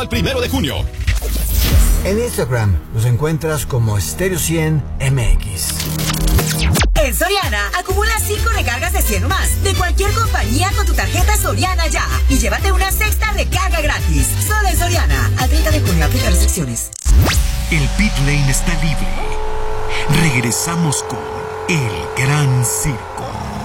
Al 1 de junio. En Instagram nos encuentras como Stereo 100 MX. En Soriana, acumula 5 recargas de 100 o más de cualquier compañía con tu tarjeta Soriana Ya y llévate una sexta recarga gratis. Solo en Soriana, al 30 de junio, aplica restricciones. El pit lane está libre. Regresamos con El Gran Circo.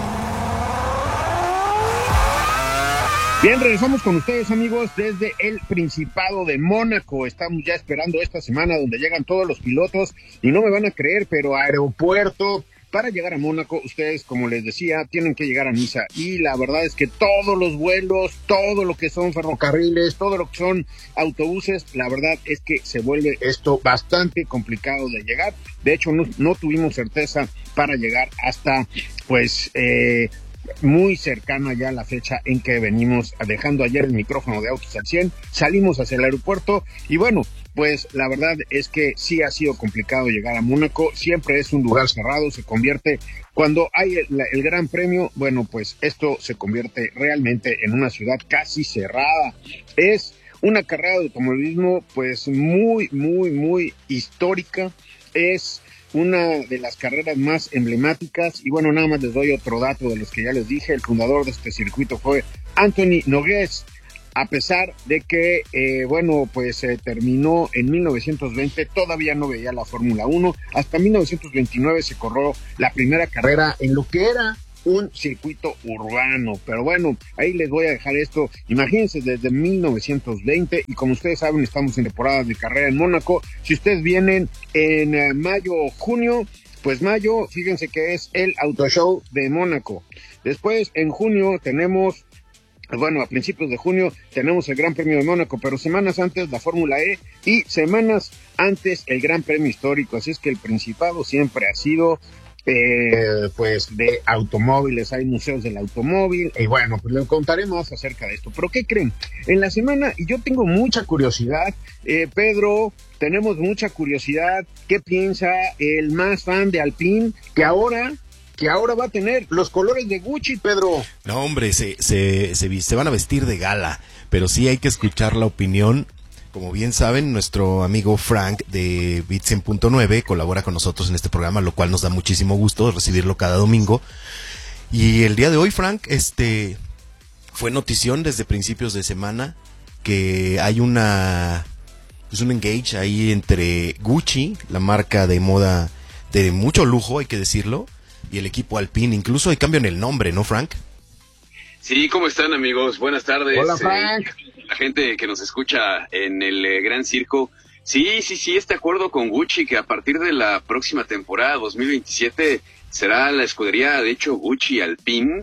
Bien, regresamos con ustedes, amigos, desde el Principado de Mónaco. Estamos ya esperando esta semana donde llegan todos los pilotos y no me van a creer, pero aeropuerto, para llegar a Mónaco, ustedes, como les decía, tienen que llegar a Niza. Y la verdad es que todos los vuelos, todo lo que son ferrocarriles, todo lo que son autobuses, la verdad es que se vuelve esto bastante complicado de llegar. De hecho, no tuvimos certeza para llegar hasta, pues, muy cercana ya a la fecha en que venimos dejando ayer el micrófono de Autos al 100, salimos hacia el aeropuerto y bueno, pues la verdad es que sí ha sido complicado llegar a Mónaco, siempre es un lugar cerrado, se convierte, cuando hay el Gran Premio, bueno, pues esto se convierte realmente en una ciudad casi cerrada. Es una carrera de automovilismo pues muy, muy, muy histórica, es una de las carreras más emblemáticas y bueno, nada más les doy otro dato de los que ya les dije. El fundador de este circuito fue Anthony Nogués, a pesar de que, terminó en 1920, todavía no veía la Fórmula 1, hasta 1929 se corrió la primera carrera en lo que era un circuito urbano, pero bueno, ahí les voy a dejar esto. Imagínense, desde 1920, y como ustedes saben, estamos en temporada de carrera en Mónaco. Si ustedes vienen en mayo o junio, pues mayo, fíjense que es el Auto Show de Mónaco. Después, en junio, tenemos, bueno, a principios de junio, tenemos el Gran Premio de Mónaco, pero semanas antes la Fórmula E y semanas antes el Gran Premio Histórico. Así es que el Principado siempre ha sido pues de automóviles, hay museos del automóvil, y bueno, pues les contaré más acerca de esto. Pero ¿qué creen? En la semana, y yo tengo mucha curiosidad, Pedro, tenemos mucha curiosidad, ¿qué piensa el más fan de Alpine, que ahora va a tener los colores de Gucci, Pedro? No, hombre, se van a vestir de gala, pero sí hay que escuchar la opinión. Como bien saben, nuestro amigo Frank de Bit 100.9 colabora con nosotros en este programa, lo cual nos da muchísimo gusto recibirlo cada domingo. Y el día de hoy, Frank, fue notición desde principios de semana que hay un engage ahí entre Gucci, la marca de moda de mucho lujo, hay que decirlo, y el equipo Alpine. Incluso hay cambio en el nombre, ¿no, Frank? Sí, ¿cómo están, amigos? Buenas tardes. Hola, Frank. La gente que nos escucha en el Gran Circo. Sí, es de acuerdo con Gucci que a partir de la próxima temporada 2027 será la escudería, de hecho, Gucci Alpine.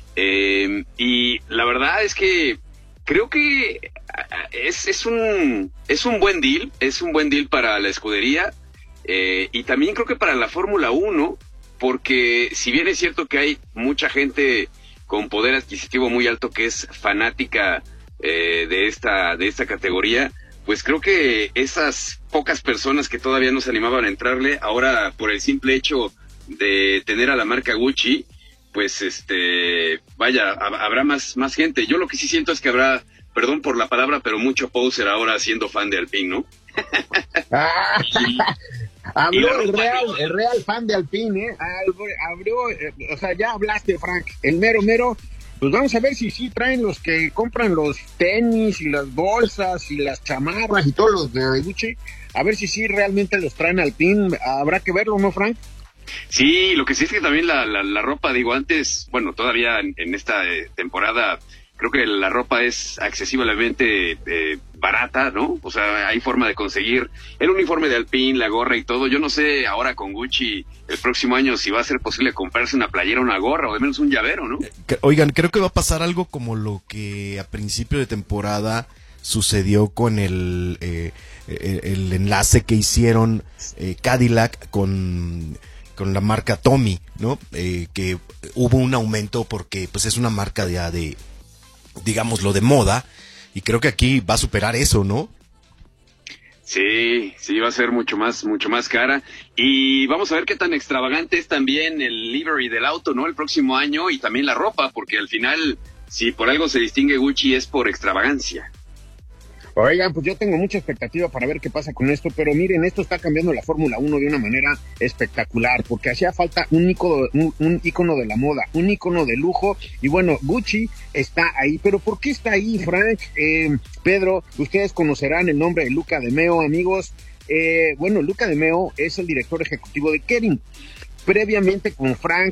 Y la verdad es que creo que es un buen deal para la escudería, y también creo que para la Fórmula 1, porque si bien es cierto que hay mucha gente con poder adquisitivo muy alto que es fanática de esta categoría, pues creo que esas pocas personas que todavía no se animaban a entrarle, ahora por el simple hecho de tener a la marca Gucci, pues habrá más gente. Yo lo que sí siento es que habrá, perdón por la palabra, pero mucho poser ahora siendo fan de Alpine, ¿no? Habló el real fan de Alpine, o sea, ya hablaste, Frank, el mero. Pues vamos a ver si sí traen los que compran los tenis y las bolsas y las chamarras y todos los de Gucci. A ver si sí realmente los traen Alpine. Habrá que verlo, ¿no, Frank? Sí, lo que sí es que también la ropa, digo, antes, bueno, todavía en esta temporada, creo que la ropa es accesiblemente barata, ¿no? O sea, hay forma de conseguir el uniforme de Alpine, la gorra y todo. Yo no sé ahora con Gucci el próximo año si va a ser posible comprarse una playera, una gorra o de menos un llavero, ¿no? Oigan, creo que va a pasar algo como lo que a principio de temporada sucedió con el enlace que hicieron Cadillac con la marca Tommy, ¿no? Que hubo un aumento porque pues es una marca ya de digámoslo, de moda, y creo que aquí va a superar eso, ¿no? Sí, va a ser mucho más cara, y vamos a ver qué tan extravagante es también el livery del auto, ¿no? El próximo año, y también la ropa, porque al final, si por algo se distingue Gucci es por extravagancia. Oigan, pues yo tengo mucha expectativa para ver qué pasa con esto, pero miren, esto está cambiando la Fórmula 1 de una manera espectacular, porque hacía falta un ícono de la moda, un ícono de lujo, y bueno, Gucci está ahí. Pero ¿por qué está ahí, Frank? Pedro, ustedes conocerán el nombre de Luca de Meo, amigos. Bueno, Luca de Meo es el director ejecutivo de Kering. Previamente con Frank,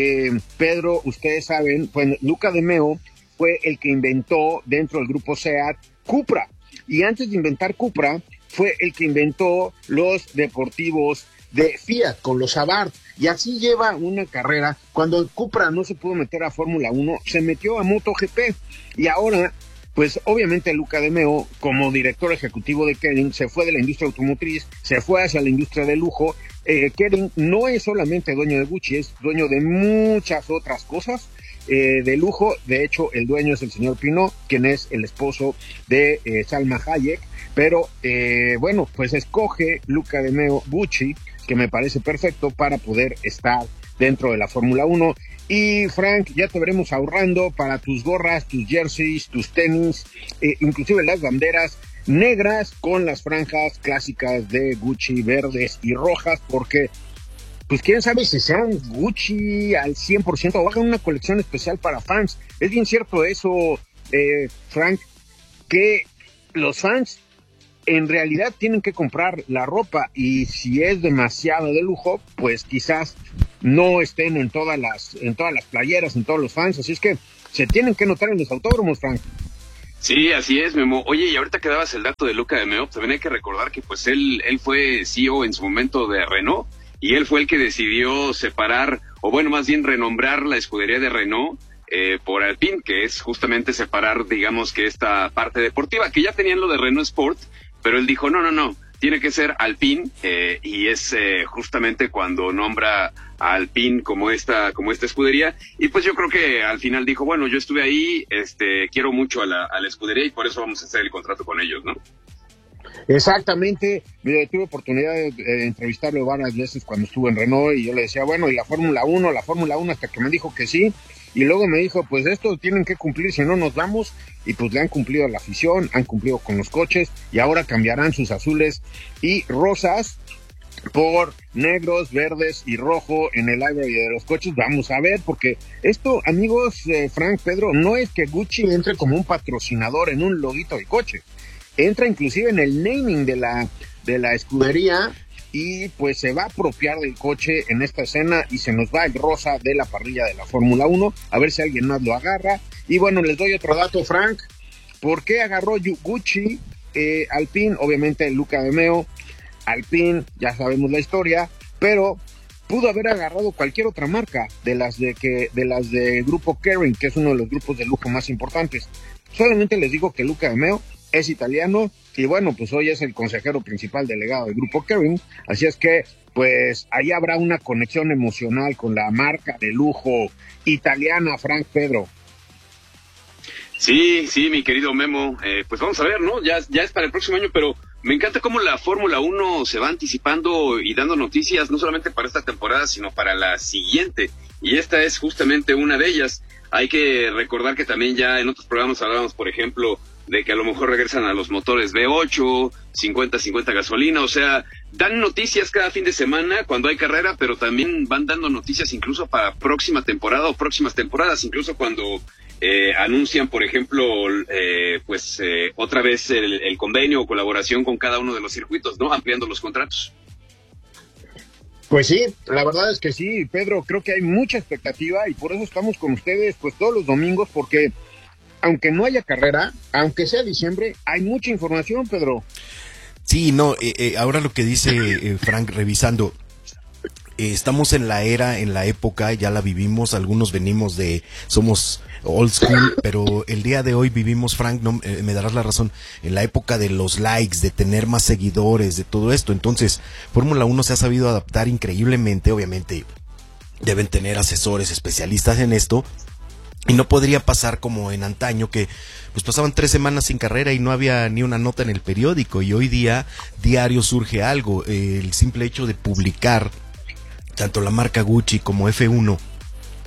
Pedro, ustedes saben, pues Luca de Meo fue el que inventó dentro del grupo SEAT Cupra. Y antes de inventar Cupra, fue el que inventó los deportivos de Fiat con los Abarth. Y así lleva una carrera. Cuando Cupra no se pudo meter a Fórmula 1, se metió a MotoGP. Y ahora, pues obviamente Luca de Meo, como director ejecutivo de Kering, se fue de la industria automotriz, se fue hacia la industria de lujo. Kering no es solamente dueño de Gucci, es dueño de muchas otras cosas de lujo. De hecho, el dueño es el señor Pinault, quien es el esposo de Salma Hayek. Pero bueno, pues escoge Luca de Meo Gucci, que me parece perfecto para poder estar dentro de la Fórmula 1. Y Frank, ya te veremos ahorrando para tus gorras, tus jerseys, tus tenis, inclusive las banderas negras con las franjas clásicas de Gucci, verdes y rojas, porque pues quién sabe si sean Gucci al 100% o hagan una colección especial para fans. Es bien cierto eso, Frank, que los fans en realidad tienen que comprar la ropa, y si es demasiado de lujo, pues quizás no estén en todas las playeras, en todos los fans. Así es que se tienen que notar en los autódromos, Frank. Sí, así es, Memo. Oye, y ahorita que dabas el dato de Luca de Meo, también hay que recordar que pues él fue CEO en su momento de Renault, y él fue el que decidió separar, o bueno, más bien renombrar la escudería de Renault por Alpine, que es justamente separar, digamos, que esta parte deportiva, que ya tenían lo de Renault Sport, pero él dijo, no, tiene que ser Alpine, y es justamente cuando nombra a Alpine como esta escudería. Y pues yo creo que al final dijo, bueno, yo estuve ahí, quiero mucho a la escudería, y por eso vamos a hacer el contrato con ellos, ¿no? Exactamente. Mira, tuve oportunidad de entrevistarlo varias veces cuando estuve en Renault, y yo le decía, bueno, y la Fórmula 1, hasta que me dijo que sí. Y luego me dijo, pues esto tienen que cumplir, si no nos vamos. Y pues le han cumplido a la afición, han cumplido con los coches, y ahora cambiarán sus azules y rosas por negros, verdes y rojo en el livery de los coches. Vamos a ver, porque esto, amigos, Frank, Pedro, no es que Gucci entre como un patrocinador en un loguito de coche. Entra inclusive en el naming de la escudería, y pues se va a apropiar del coche en esta escena, y se nos va el rosa de la parrilla de la Fórmula 1, a ver si alguien más lo agarra. Y bueno, les doy otro dato, Frank. ¿Por qué agarró Gucci Alpine? Obviamente Luca de Meo. Alpine, ya sabemos la historia, pero pudo haber agarrado cualquier otra marca de las de grupo Kering, que es uno de los grupos de lujo más importantes. Solamente les digo que Luca de Meo es italiano, y bueno, pues hoy es el consejero principal delegado del grupo Kering, así es que pues ahí habrá una conexión emocional con la marca de lujo italiana, Frank, Pedro. Sí, mi querido Memo, pues vamos a ver, ¿no? Ya es para el próximo año, pero me encanta cómo la Fórmula 1 se va anticipando y dando noticias, no solamente para esta temporada, sino para la siguiente, y esta es justamente una de ellas. Hay que recordar que también ya en otros programas hablábamos, por ejemplo, de que a lo mejor regresan a los motores V8, 50-50 gasolina, o sea, dan noticias cada fin de semana cuando hay carrera, pero también van dando noticias incluso para próxima temporada o próximas temporadas, incluso cuando anuncian, por ejemplo, otra vez el convenio o colaboración con cada uno de los circuitos, ¿no? Ampliando los contratos. Pues sí, la verdad es que sí, Pedro, creo que hay mucha expectativa, y por eso estamos con ustedes pues todos los domingos, porque aunque no haya carrera, aunque sea diciembre, hay mucha información, Pedro. Sí, no, ahora lo que dice Frank, revisando, estamos en la época, ya la vivimos, algunos somos old school, pero el día de hoy vivimos, Frank, no, me darás la razón, en la época de los likes, de tener más seguidores, de todo esto. Entonces, Fórmula 1 se ha sabido adaptar increíblemente, obviamente deben tener asesores especialistas en esto, y no podría pasar como en antaño, que pues pasaban 3 semanas sin carrera y no había ni una nota en el periódico, y hoy día diario surge algo. El simple hecho de publicar tanto la marca Gucci como F1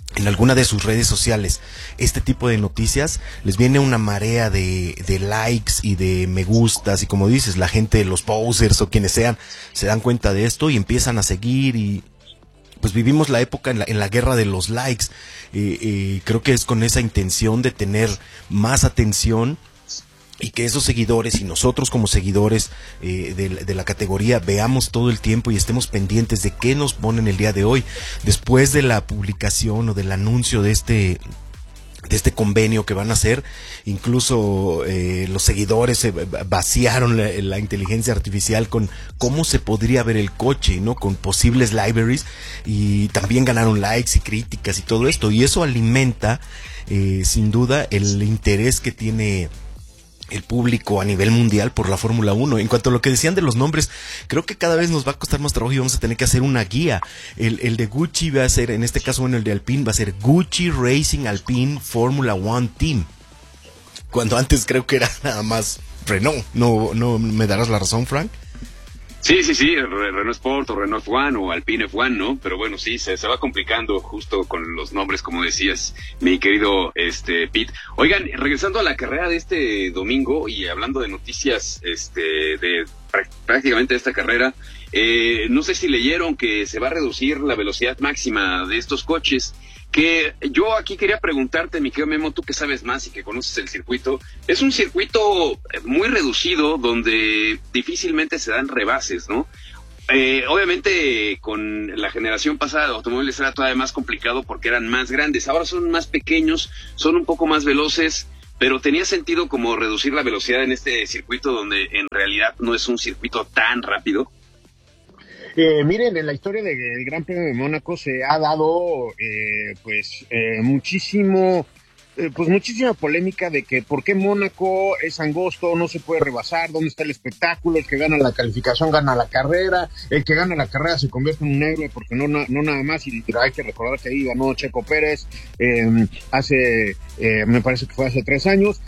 en alguna de sus redes sociales este tipo de noticias, les viene una marea de likes y de me gustas, y como dices, la gente, los posers o quienes sean, se dan cuenta de esto y empiezan a seguir, y pues vivimos la época en la guerra de los likes. Creo que es con esa intención de tener más atención y que esos seguidores y nosotros como seguidores de la categoría veamos todo el tiempo y estemos pendientes de qué nos ponen el día de hoy. Después de la publicación o del anuncio de este convenio que van a hacer, incluso los seguidores vaciaron la inteligencia artificial con cómo se podría ver el coche, ¿no? Con posibles libraries, y también ganaron likes y críticas y todo esto, y eso alimenta sin duda el interés que tiene el público a nivel mundial por la Fórmula 1. En cuanto a lo que decían de los nombres, creo que cada vez nos va a costar más trabajo y vamos a tener que hacer una guía. El de Gucci va a ser, en este caso, bueno, el de Alpine va a ser Gucci Racing Alpine Formula One Team, cuando antes creo que era nada más Renault. ¿No me darás la razón, Frank? Sí, Renault Sport o Renault F1 o Alpine F1, ¿no? Pero bueno, sí, se va complicando justo con los nombres, como decías, mi querido Pete. Oigan, regresando a la carrera de este domingo y hablando de noticias de prácticamente esta carrera, no sé si leyeron que se va a reducir la velocidad máxima de estos coches. Que yo aquí quería preguntarte, mi querido Memo, tú que sabes más y que conoces el circuito, es un circuito muy reducido donde difícilmente se dan rebases, ¿no? Obviamente con la generación pasada de automóviles era todavía más complicado porque eran más grandes, ahora son más pequeños, son un poco más veloces, pero tenía sentido como reducir la velocidad en este circuito donde en realidad no es un circuito tan rápido. Miren, en la historia del Gran Premio de Mónaco se ha dado muchísima polémica de que por qué Mónaco es angosto, no se puede rebasar, dónde está el espectáculo, el que gana la calificación gana la carrera, el que gana la carrera se convierte en un héroe porque no nada más, y hay que recordar que ahí ganó Checo Pérez me parece que fue hace 3 años.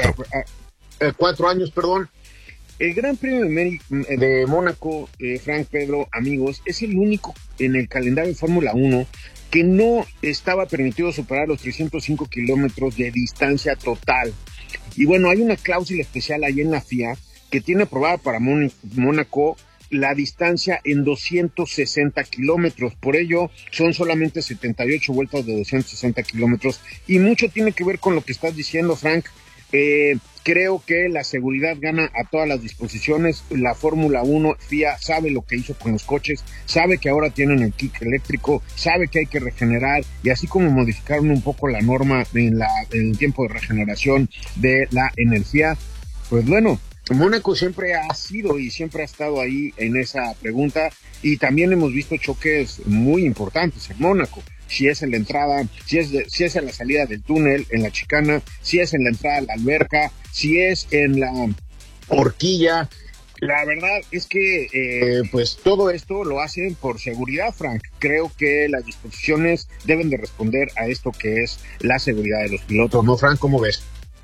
4 años, perdón. El Gran Premio de Mónaco, Frank, Pedro, amigos, es el único en el calendario de Fórmula 1 que no estaba permitido superar los 305 kilómetros de distancia total. Y bueno, hay una cláusula especial ahí en la FIA que tiene aprobada para Mónaco la distancia en 260 kilómetros. Por ello, son solamente 78 vueltas de 260 kilómetros. Y mucho tiene que ver con lo que estás diciendo, Frank. Creo que la seguridad gana a todas las disposiciones. La Fórmula 1, FIA, sabe lo que hizo con los coches, sabe que ahora tienen el kick eléctrico, sabe que hay que regenerar, y así como modificaron un poco la norma en el tiempo de regeneración de la energía, pues bueno, Mónaco siempre ha sido y siempre ha estado ahí en esa pregunta, y también hemos visto choques muy importantes en Mónaco. Si es en la entrada, si es en la salida del túnel, en la chicana, si es en la entrada a la alberca, si es en la horquilla. La verdad es que pues todo esto lo hacen por seguridad, Frank. Creo que las disposiciones deben de responder a esto que es la seguridad de los pilotos, ¿no, Frank? ¿Cómo ves?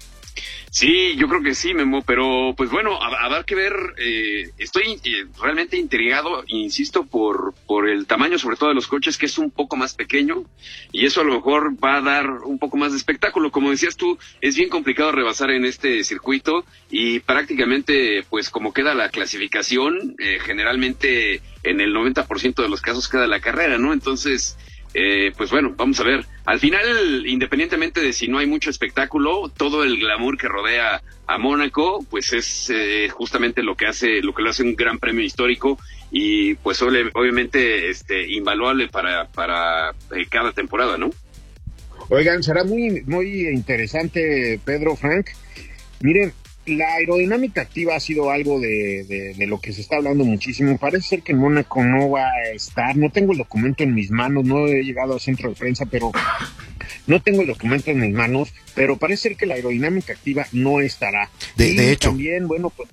Sí, yo creo que sí, Memo, pero pues bueno, habrá que ver. Estoy realmente intrigado, insisto, por el tamaño sobre todo de los coches, que es un poco más pequeño, y eso a lo mejor va a dar un poco más de espectáculo. Como decías tú, es bien complicado rebasar en este circuito, y prácticamente pues como queda la clasificación, generalmente en el 90% de los casos queda la carrera, ¿no? Entonces pues bueno, vamos a ver. Al final, independientemente de si no hay mucho espectáculo, todo el glamour que rodea a Mónaco, pues es justamente lo que lo hace un gran premio histórico, y pues obviamente invaluable para cada temporada, ¿no? Oigan, será muy muy interesante, Pedro, Frank. Miren, la aerodinámica activa ha sido algo de lo que se está hablando muchísimo. Parece ser que en Mónaco no va a estar. No tengo el documento en mis manos, no he llegado al centro de prensa, pero no tengo el documento en mis manos, pero parece ser que la aerodinámica activa no estará. De hecho. También, bueno, pues,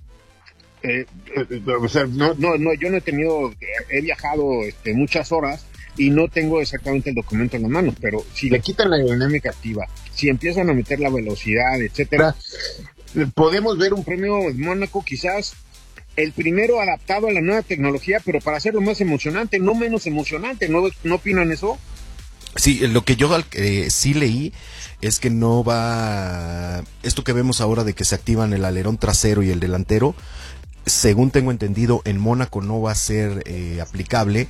o sea, yo no he viajado muchas horas y no tengo exactamente el documento en las manos, pero si le quitan la aerodinámica activa, si empiezan a meter la velocidad, etcétera, podemos ver un premio de Mónaco quizás el primero adaptado a la nueva tecnología, pero para hacerlo más emocionante, no menos emocionante. ¿No opinan eso? Sí, lo que yo sí leí es que no va... Esto que vemos ahora de que se activan el alerón trasero y el delantero, según tengo entendido, en Mónaco no va a ser aplicable,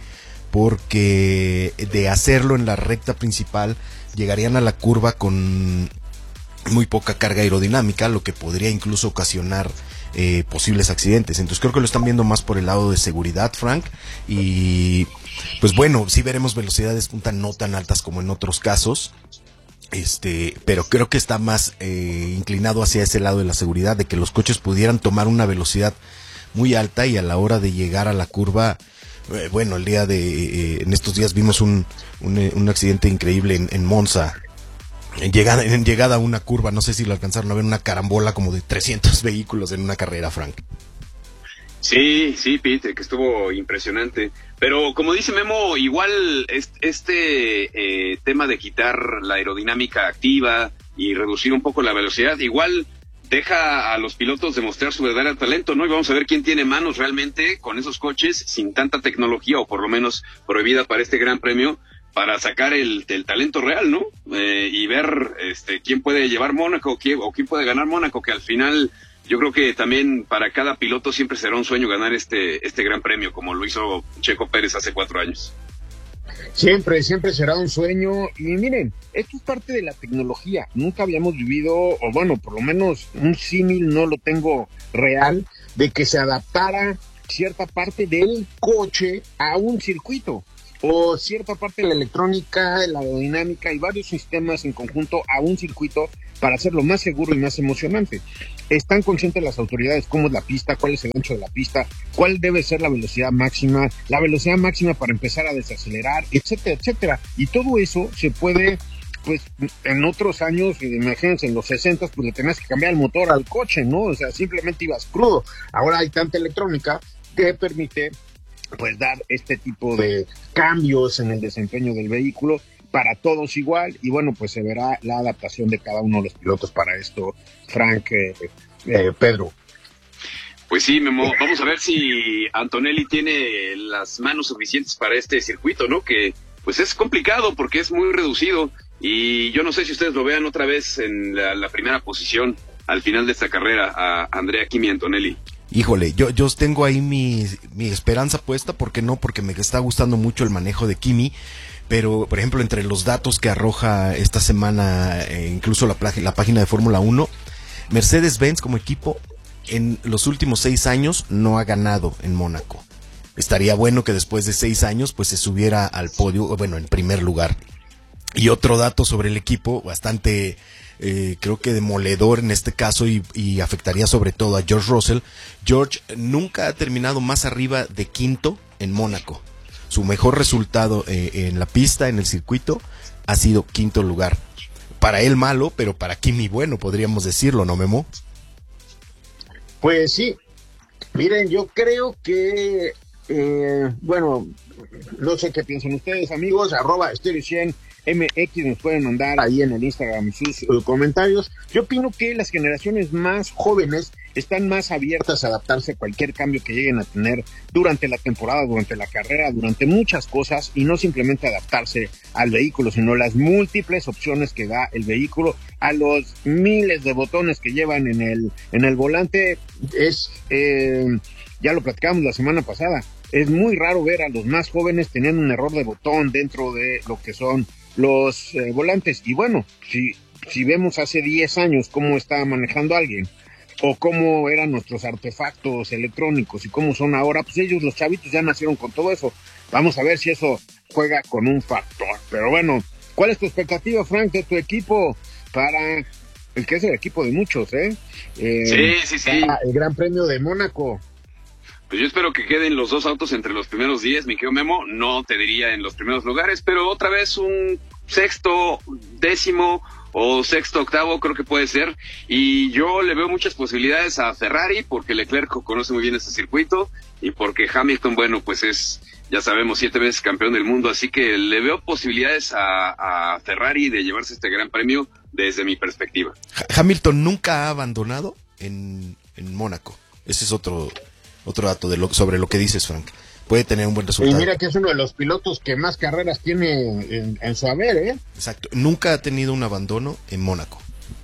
porque de hacerlo en la recta principal llegarían a la curva con muy poca carga aerodinámica, lo que podría incluso ocasionar posibles accidentes. Entonces creo que lo están viendo más por el lado de seguridad, Frank, y pues bueno, sí veremos velocidades punta no tan altas como en otros casos, pero creo que está más inclinado hacia ese lado de la seguridad, de que los coches pudieran tomar una velocidad muy alta y a la hora de llegar a la curva, bueno, el día en estos días vimos un accidente increíble en Monza, en llegada a una curva, no sé si lo alcanzaron a ver, una carambola como de 300 vehículos en una carrera, Frank. Sí, Pete, que estuvo impresionante. Pero como dice Memo, igual tema de quitar la aerodinámica activa y reducir un poco la velocidad, igual deja a los pilotos demostrar su verdadero talento, ¿no? Y vamos a ver quién tiene manos realmente con esos coches sin tanta tecnología, o por lo menos prohibida para este Gran Premio, para sacar el talento real, ¿no? Y ver quién puede llevar Mónaco, o quién puede ganar Mónaco, que al final yo creo que también para cada piloto siempre será un sueño ganar este Gran Premio, como lo hizo Checo Pérez hace 4 años. Siempre será un sueño. Y miren, esto es parte de la tecnología. Nunca habíamos vivido, o bueno, por lo menos un símil no lo tengo real, de que se adaptara cierta parte del coche a un circuito, o cierta parte de la electrónica, la aerodinámica y varios sistemas en conjunto a un circuito para hacerlo más seguro y más emocionante. Están conscientes las autoridades cómo es la pista, cuál es el ancho de la pista, cuál debe ser la velocidad máxima para empezar a desacelerar, etcétera, etcétera. Y todo eso se puede, pues en otros años, imagínense, en los 60, pues le tenías que cambiar el motor al coche, ¿no? O sea, simplemente ibas crudo. Ahora hay tanta electrónica que permite pues dar este tipo de cambios en el desempeño del vehículo para todos igual, y bueno, pues se verá la adaptación de cada uno de los pilotos para esto, Frank, Pedro. Pues sí, Memo, vamos a ver si Antonelli tiene las manos suficientes para este circuito, ¿no? Que pues es complicado porque es muy reducido, y yo no sé si ustedes lo vean otra vez en la primera posición al final de esta carrera a Andrea Kimi Antonelli. Híjole, yo tengo ahí mi esperanza puesta, porque me está gustando mucho el manejo de Kimi, pero por ejemplo entre los datos que arroja esta semana incluso la página de Fórmula 1, Mercedes-Benz como equipo en los últimos 6 años no ha ganado en Mónaco. Estaría bueno que después de 6 años pues se subiera al podio, bueno, en primer lugar. Y otro dato sobre el equipo bastante creo que demoledor en este caso, y afectaría sobre todo a George Russell. George nunca ha terminado más arriba de quinto en Mónaco. Su mejor resultado en la pista, en el circuito, ha sido quinto lugar. Para él malo, pero para Kimi bueno, podríamos decirlo, ¿no, Memo? Pues sí, miren, yo creo que, bueno, no sé qué piensan ustedes, amigos, @Stereo100 MX, nos pueden mandar ahí en el Instagram sus comentarios. Yo opino que las generaciones más jóvenes están más abiertas a adaptarse a cualquier cambio que lleguen a tener durante la temporada, durante la carrera, durante muchas cosas, y no simplemente adaptarse al vehículo, sino las múltiples opciones que da el vehículo, a los miles de botones que llevan en el volante. Ya lo platicamos la semana pasada, es muy raro ver a los más jóvenes teniendo un error de botón dentro de lo que son los volantes. Y bueno, si vemos hace 10 años cómo estaba manejando alguien, o cómo eran nuestros artefactos electrónicos y cómo son ahora, pues ellos, los chavitos, ya nacieron con todo eso. Vamos a ver si eso juega con un factor. Pero bueno, ¿cuál es tu expectativa, Frank, de tu equipo para el que es el equipo de muchos, Sí. Para el Gran Premio de Mónaco? Pues yo espero que queden los dos autos entre los primeros 10, mi querido Memo. No te diría en los primeros lugares, pero otra vez un sexto, décimo o sexto, octavo creo que puede ser. Y yo le veo muchas posibilidades a Ferrari, porque Leclerc conoce muy bien este circuito, y porque Hamilton, bueno, pues es, ya sabemos, 7 veces campeón del mundo. Así que le veo posibilidades a Ferrari de llevarse este Gran Premio desde mi perspectiva. Hamilton nunca ha abandonado en Mónaco. Ese es otro dato sobre lo que dices, Frank. puede tener un buen resultado. Y mira que es uno de los pilotos que más carreras tiene en su haber, ¿eh? Exacto, nunca ha tenido un abandono en Mónaco.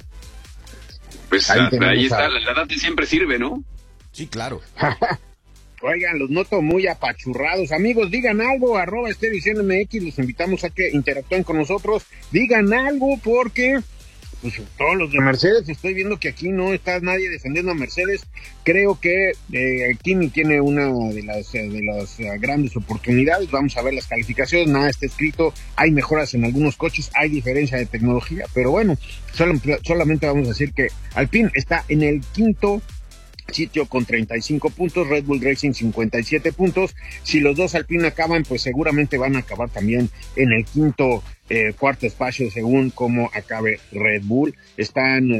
Pues ahí está, la edad siempre sirve, ¿no? Sí, claro. Oigan, los noto muy apachurrados. Amigos, digan algo, @StereoCNMX, los invitamos a que interactúen con nosotros. Digan algo porque, pues, todos los de Mercedes, estoy viendo que aquí no está nadie defendiendo a Mercedes. Creo que Kimi tiene una de las grandes oportunidades. Vamos a ver las calificaciones, nada está escrito. Hay mejoras en algunos coches, hay diferencia de tecnología, pero bueno, solamente vamos a decir que Alpine está en el quinto sitio con 35 puntos, Red Bull Racing 57 puntos. Si los dos Alpine acaban, pues seguramente van a acabar también en el cuarto espacio según cómo acabe Red Bull. Están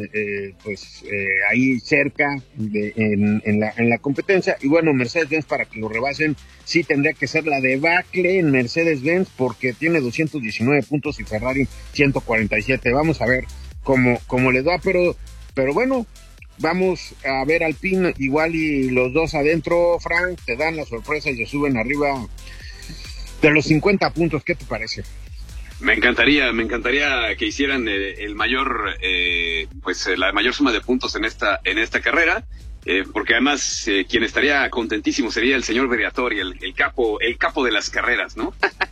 ahí cerca en la competencia, y bueno, Mercedes-Benz, para que lo rebasen, sí tendría que ser la debacle en Mercedes-Benz, porque tiene 219 puntos y Ferrari 147. Vamos a ver cómo les va, pero bueno, vamos a ver Alpine igual y los dos adentro, Frank, te dan la sorpresa y se suben arriba de los 50 puntos. ¿Qué te parece? Me encantaría que hicieran la mayor suma de puntos en esta carrera, porque además quien estaría contentísimo sería el señor Briatore, el capo de las carreras, ¿no?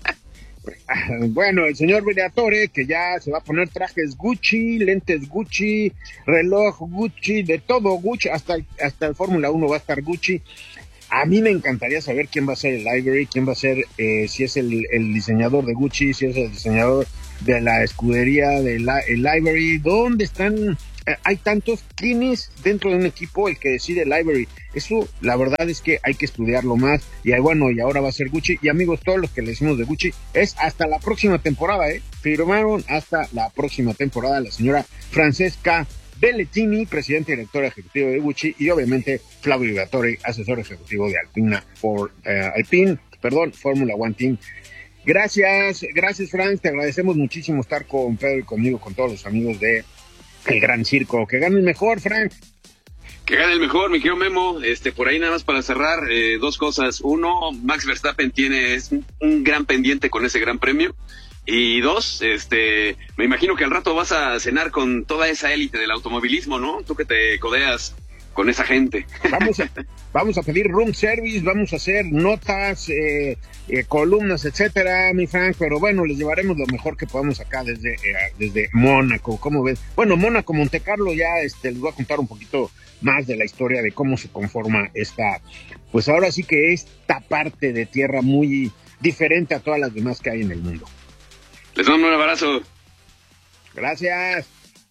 Bueno, el señor Briatore, que ya se va a poner trajes Gucci, lentes Gucci, reloj Gucci, de todo Gucci, hasta el Fórmula 1 va a estar Gucci. A mí me encantaría saber quién va a ser el Livery, quién va a ser, si es el diseñador de Gucci, si es el diseñador de la escudería el Livery, ¿dónde están? Hay tantos, ¿quién es dentro de un equipo el que decide el Livery? Eso, la verdad es que hay que estudiarlo más, y bueno, y ahora va a ser Gucci, y amigos, todos los que le decimos de Gucci, es hasta la próxima temporada, firmaron hasta la próxima temporada la señora Francesca Bellettini, presidente y directora ejecutiva de Gucci, y obviamente Flavio Briatore, asesor ejecutivo de Alpine, Fórmula One Team. Gracias Frank, te agradecemos muchísimo estar con Pedro y conmigo, con todos los amigos de El Gran Circo. Que gane el mejor, Frank. Que gane el mejor, mi querido Memo. Por ahí nada más para cerrar, dos cosas. Uno, Max Verstappen es un gran pendiente con ese gran premio. Y dos, me imagino que al rato vas a cenar con toda esa élite del automovilismo, ¿no? Tú que te codeas con esa gente. Vamos a pedir room service, vamos a hacer notas, columnas, etcétera, mi Frank, pero bueno, les llevaremos lo mejor que podamos acá desde Mónaco. ¿Cómo ves? Bueno, Mónaco, Monte Carlo, ya les voy a contar un poquito más de la historia de cómo se conforma pues ahora sí que esta parte de tierra muy diferente a todas las demás que hay en el mundo. Les mando un abrazo. Gracias.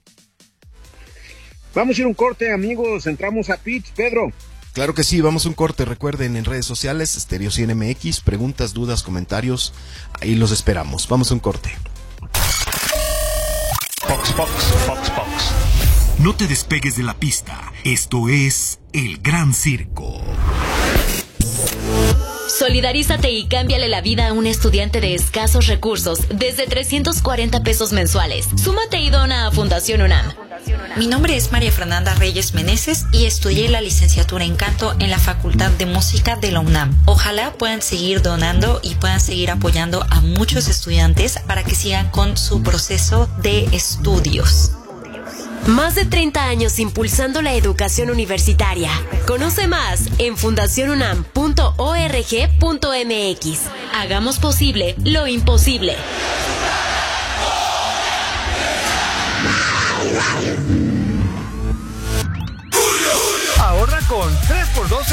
Vamos a ir un corte, amigos. Entramos a pits, Pedro. Claro que sí, vamos a un corte. Recuerden, en redes sociales, StereoCNMX, preguntas, dudas, comentarios, ahí los esperamos. Vamos a un corte. Fox. No te despegues de la pista. Esto es El Gran Circo. Solidarízate y cámbiale la vida a un estudiante de escasos recursos desde 340 pesos mensuales. Súmate y dona a Fundación UNAM. Mi nombre es María Fernanda Reyes Meneses y estudié la licenciatura en canto en la Facultad de Música de la UNAM. Ojalá puedan seguir donando y puedan seguir apoyando a muchos estudiantes para que sigan con su proceso de estudios. Más de 30 años impulsando la educación universitaria. Conoce más en fundacionunam.org.mx. Hagamos posible lo imposible. Ahorra con 3x2